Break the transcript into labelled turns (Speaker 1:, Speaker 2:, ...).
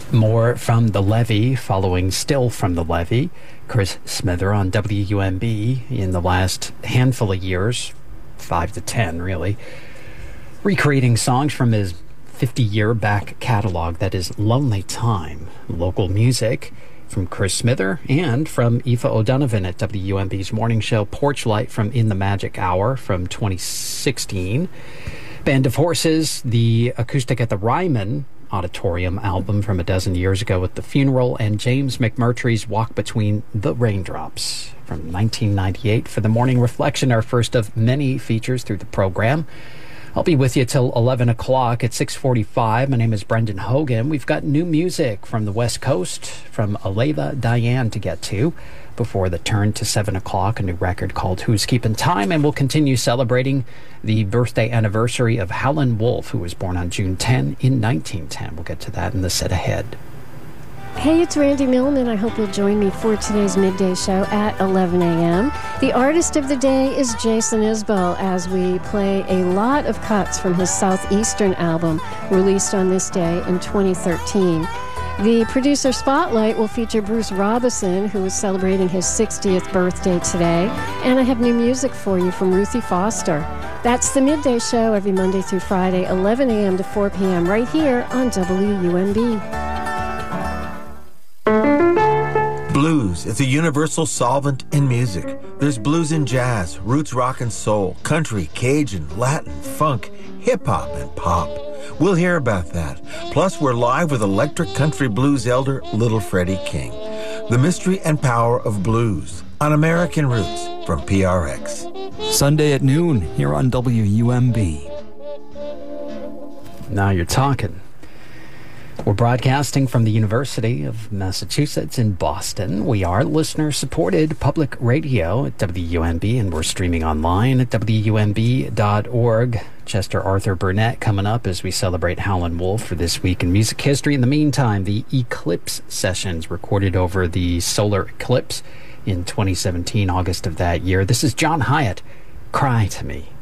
Speaker 1: More from the Levee, following Still from the Levee. Chris Smither on WUMB in the last handful of years, 5 to 10 really, recreating songs from his 50-year back catalog that is Lonely Time. Local music from Chris Smither and from Aoife O'Donovan at WUMB's morning show Porch Light from In the Magic Hour from 2016. Band of Horses, the acoustic at the Ryman Auditorium album from a dozen years ago with The Funeral, and James McMurtry's Walk Between the Raindrops from 1998 for the Morning Reflection, our first of many features through the program. I'll be with you till 11 o'clock at 6:45. My name is Brendan Hogan. We've got new music from the West Coast, from Alayla Diane to get to before the turn to 7 o'clock, a new record called Who's Keeping Time, and we'll continue celebrating the birthday anniversary of Howlin' Wolf, who was born on June 10 in 1910. We'll get to that in the set ahead.
Speaker 2: Hey, it's Randy Millman. I hope you'll join me for today's midday show at 11 a.m. The artist of the day is Jason Isbell, as we play a lot of cuts from his Southeastern album, released on this day in 2013. The producer spotlight will feature Bruce Robison, who is celebrating his 60th birthday today. And I have new music for you from Ruthie Foster. That's the Midday Show every Monday through Friday, 11 a.m. to 4 p.m. right here on WUMB.
Speaker 3: Blues is a universal solvent in music. There's blues in jazz, roots rock and soul, country, Cajun, Latin, funk, hip-hop, and pop. We'll hear about that. Plus, we're live with electric country blues elder Little Freddie King. The Mystery and Power of Blues on American Roots from PRX.
Speaker 4: Sunday at noon here on WUMB.
Speaker 1: Now you're talking. We're broadcasting from the University of Massachusetts in Boston. We are listener-supported public radio at WUMB, and we're streaming online at WUMB.org. Chester Arthur Burnett coming up as we celebrate Howlin' Wolf for This Week in Music History. In the meantime, the Eclipse Sessions recorded over the solar eclipse in 2017, August of that year. This is John Hyatt, Cry to Me.